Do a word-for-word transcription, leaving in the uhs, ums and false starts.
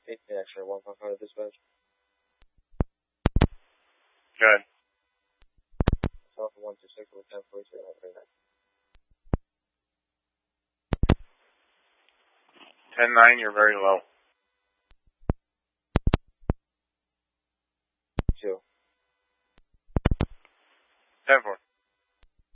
eighteen X-ray, one five five dispatch. Good. Alpha one two six with ten forty-two. ten nine, you're very low. Two. ten four.